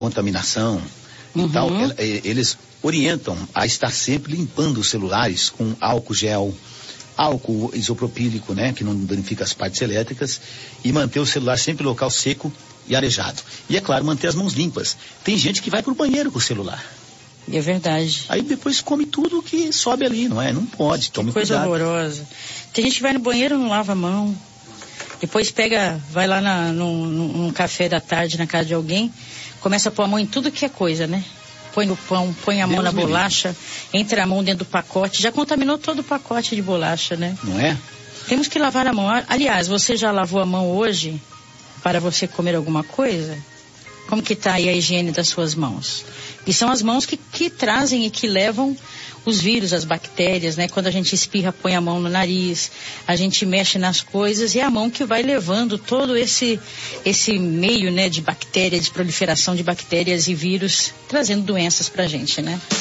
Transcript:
contaminação e tal, eles orientam a estar sempre limpando os celulares com álcool gel, álcool isopropílico, né, que não danifica as partes elétricas, e manter o celular sempre em local seco e arejado. E é claro, manter as mãos limpas. Tem gente que vai pro banheiro com o celular. É verdade. Aí depois come tudo que sobe ali, não é? Não pode, tome coisa cuidado. Horrorosa. Tem gente que vai no banheiro e não lava a mão. Depois vai lá num café da tarde na casa de alguém, começa a pôr a mão em tudo que é coisa, né? Põe no pão, põe a mão na bolacha, entra a mão dentro do pacote, já contaminou todo o pacote de bolacha, né? Não é? Temos que lavar a mão. Aliás, você já lavou a mão hoje para você comer alguma coisa? Como que está aí a higiene das suas mãos? E são as mãos que trazem e que levam os vírus, as bactérias, né? Quando a gente espirra, põe a mão no nariz, a gente mexe nas coisas, e é a mão que vai levando todo esse meio, né, de bactérias, de proliferação de bactérias e vírus, trazendo doenças pra gente, né?